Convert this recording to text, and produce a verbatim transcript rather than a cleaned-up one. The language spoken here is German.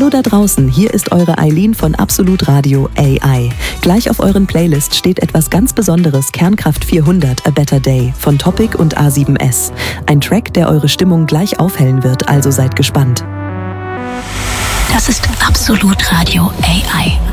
Hallo da draußen, hier ist eure Eileen von Absolut Radio A I. Gleich auf euren Playlist steht etwas ganz Besonderes, Kernkraft vierhundert, A Better Day von Topic und A sieben S. Ein Track, der eure Stimmung gleich aufhellen wird, also seid gespannt. Das ist Absolut Radio A I.